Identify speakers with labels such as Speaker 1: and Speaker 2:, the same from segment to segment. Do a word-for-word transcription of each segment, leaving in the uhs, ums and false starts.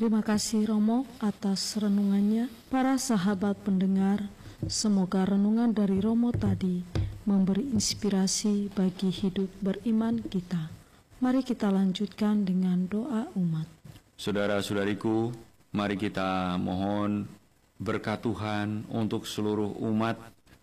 Speaker 1: Terima kasih Romo atas renungannya. Para sahabat pendengar, semoga renungan dari Romo tadi memberi inspirasi bagi hidup beriman kita. Mari kita lanjutkan dengan doa umat.
Speaker 2: Saudara-saudariku, mari kita mohon berkat Tuhan untuk seluruh umat,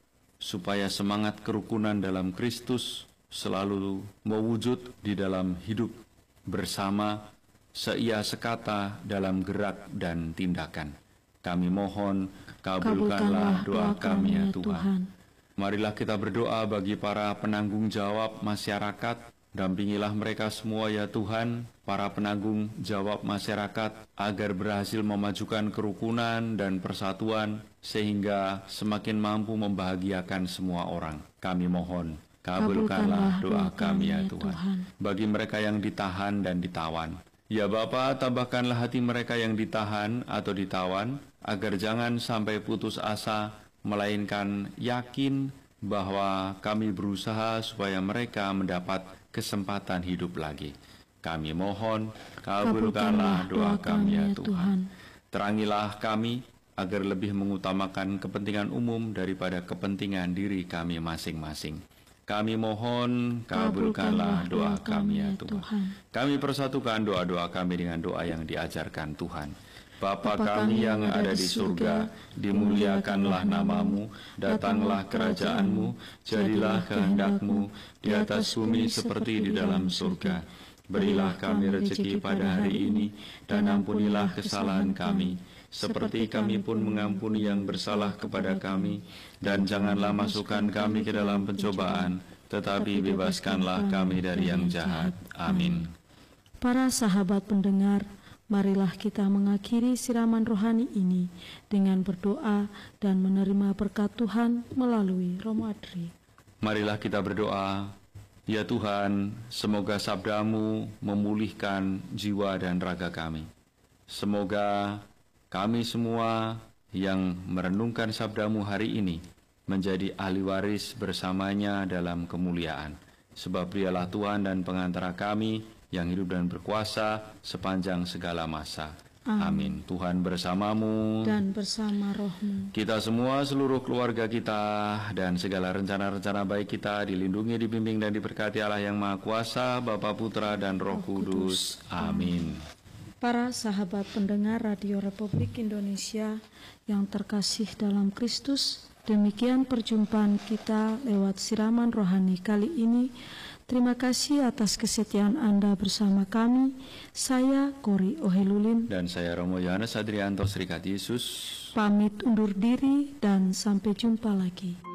Speaker 2: supaya semangat kerukunan dalam Kristus selalu mewujud di dalam hidup bersama, seia sekata dalam gerak dan tindakan. Kami mohon, kabulkanlah doa kami ya Tuhan. Marilah kita berdoa bagi para penanggung jawab masyarakat. Dampingilah mereka semua ya Tuhan, para penanggung jawab masyarakat, agar berhasil memajukan kerukunan dan persatuan, sehingga semakin mampu membahagiakan semua orang. Kami mohon, kabulkanlah doa kami ya Tuhan. Bagi mereka yang ditahan dan ditawan, ya Bapa, tambahkanlah hati mereka yang ditahan atau ditawan, agar jangan sampai putus asa, melainkan yakin bahwa kami berusaha supaya mereka mendapat kesempatan hidup lagi. Kami mohon, kabulkanlah doa kami ya Tuhan. Terangilah kami agar lebih mengutamakan kepentingan umum daripada kepentingan diri kami masing-masing. Kami mohon, kabulkanlah doa kami ya Tuhan. Kami persatukan doa-doa kami dengan doa yang diajarkan Tuhan. Bapa kami yang ada di surga, dimuliakanlah namamu, datanglah kerajaan-mu, jadilah kehendak-mu di atas bumi seperti di dalam surga. Berilah kami rezeki pada hari ini, dan ampunilah kesalahan kami, seperti kami pun mengampuni yang bersalah kepada kami. Dan janganlah masukkan kami ke dalam pencobaan, tetapi bebaskanlah kami dari yang jahat. Amin.
Speaker 1: Para sahabat pendengar, marilah kita mengakhiri siraman rohani ini dengan berdoa dan menerima berkat Tuhan melalui Romo Adri.
Speaker 2: Marilah kita berdoa. Ya Tuhan, semoga sabda-Mu memulihkan jiwa dan raga kami. Semoga kami semua yang merenungkan sabda-Mu hari ini menjadi ahli waris bersamanya dalam kemuliaan. Sebab Dialah Tuhan dan pengantara kami yang hidup dan berkuasa sepanjang segala masa. Amin. Amin. Tuhan bersamamu
Speaker 1: dan bersama rohmu.
Speaker 2: Kita semua, seluruh keluarga kita, dan segala rencana-rencana baik kita dilindungi, dibimbing, dan diberkati Allah yang Maha Kuasa, Bapa, Putra, dan Roh, Roh Kudus. Kudus. Amin.
Speaker 1: Para sahabat pendengar Radio Republik Indonesia yang terkasih dalam Kristus, demikian perjumpaan kita lewat siraman rohani kali ini. Terima kasih atas kesetiaan Anda bersama kami. Saya Kori Ohelulin
Speaker 2: dan saya Romo Yohanes Adrianto Serikat Yesus.
Speaker 1: Pamit undur diri dan sampai jumpa lagi.